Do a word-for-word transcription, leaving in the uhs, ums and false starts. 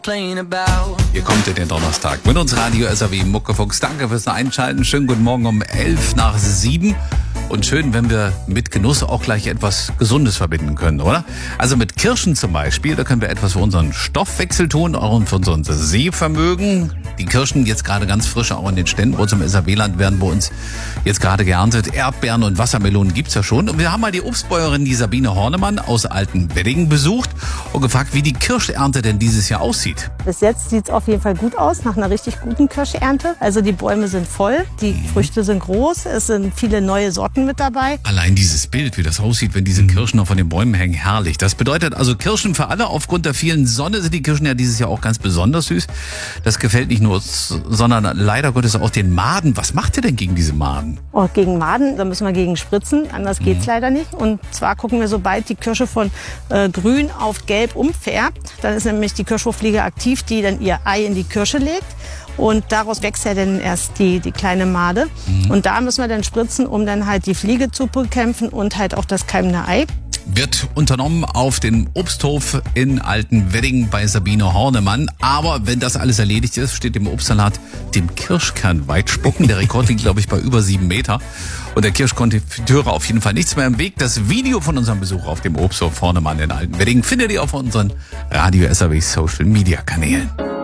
Ihr kommt in den Donnerstag mit uns Radio S R W Muckefuchs. Danke fürs Einschalten. Schönen guten Morgen um elf nach sieben. Und schön, wenn wir mit Genuss auch gleich etwas Gesundes verbinden können, oder? Also mit Kirschen zum Beispiel, da können wir etwas für unseren Stoffwechsel tun, auch für unser Sehvermögen. Die Kirschen jetzt gerade ganz frisch auch in den Ständen bei uns im S R W-Land werden bei uns jetzt gerade geerntet. Erdbeeren und Wassermelonen gibt's ja schon. Und wir haben mal die Obstbäuerin, die Sabine Hornemann aus Altenwedding besucht und gefragt, wie die Kirschernte denn dieses Jahr aussieht. Bis jetzt sieht's auf jeden Fall gut aus, nach einer richtig guten Kirschernte. Also die Bäume sind voll, die mhm. Früchte sind groß, es sind viele neue Sorten mit dabei. Allein dieses Bild, wie das aussieht, wenn diese Kirschen noch von den Bäumen hängen, herrlich. Das bedeutet also Kirschen für alle. Aufgrund der vielen Sonne sind die Kirschen ja dieses Jahr auch ganz besonders süß. Das gefällt nicht nur uns, sondern leider Gottes auch den Maden. Was macht ihr denn gegen diese Maden? Oh, gegen Maden, da müssen wir gegen spritzen, anders mhm. geht's leider nicht. Und zwar gucken wir, sobald die Kirsche von äh, grün auf gelb umfärbt, dann ist nämlich die Kirschwurffliege aktiv, die dann ihr Ei in die Kirsche legt. Und daraus wächst ja dann erst die, die kleine Made. Mhm. Und da müssen wir dann spritzen, um dann halt die Fliege zu bekämpfen und halt auch das keimende Ei. Wird unternommen auf dem Obsthof in Altenwedding bei Sabine Hornemann. Aber wenn das alles erledigt ist, steht dem Obstsalat dem Kirschkern weit spucken. Der Rekord liegt, glaube ich, bei über sieben Meter. Und der Kirschkonfitüre auf jeden Fall nichts mehr im Weg. Das Video von unserem Besuch auf dem Obsthof Hornemann in Altenwedding findet ihr auf unseren Radio S R W Social Media Kanälen.